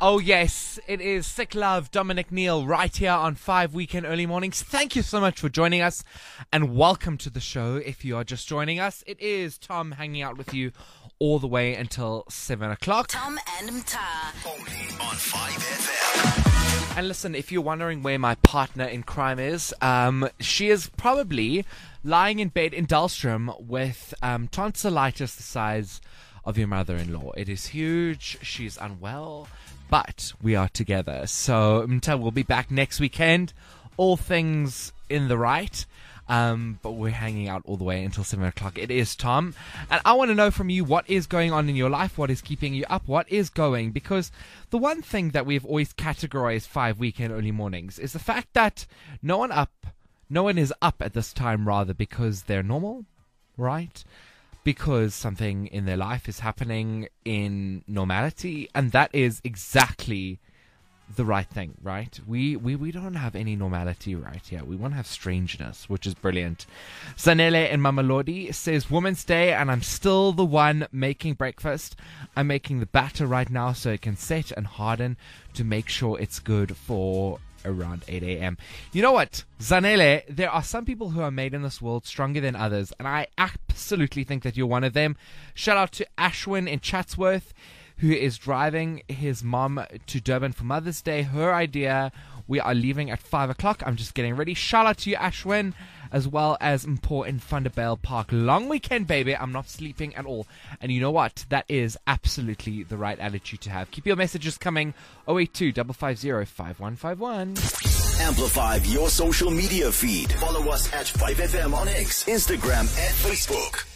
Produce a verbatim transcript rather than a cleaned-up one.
Oh yes, it is Sick Love, Dominic Neal, right here on Five Weekend Early Mornings. Thank you so much for joining us, and welcome to the show. If you are just joining us, it is Tom hanging out with you all the way until seven o'clock. Tom and Mta. Only on five F M. And listen, if you're wondering where my partner in crime is, um, she is probably lying in bed in Dahlstrom with um, tonsillitis the size of your mother-in-law. It is huge. She's unwell, but we are together. So Mta will be back next weekend. All things in the right. Um, but we're hanging out all the way until seven o'clock. It is Tom. And I want to know from you what is going on in your life, what is keeping you up, what is going. Because the one thing that we've always categorized Five Weekend Early Mornings is the fact that no one up, no one is up at this time rather because they're normal, right? Because something in their life is happening in normality. And that is exactly the right thing, right? We, we we don't have any normality right here. We want to have strangeness, which is brilliant. Zanele and Mamelodi says, Women's Day, and I'm still the one making breakfast. I'm making the batter right now so it can set and harden to make sure it's good for around eight a.m. You know what, Zanele, there are some people who are made in this world stronger than others, and I absolutely think that you're one of them. Shout out to Ashwin in Chatsworth, who is driving his mom to Durban for Mother's Day. Her idea. We are leaving at five o'clock. I'm just getting ready. Shout out to you, Ashwin, as well as Mpo in Thunderbale Park. Long weekend, baby. I'm not sleeping at all. And you know what? That is absolutely the right attitude to have. Keep your messages coming. oh eight two, five five zero, five one five one. Amplify your social media feed. Follow us at five F M on X, Instagram, and Facebook.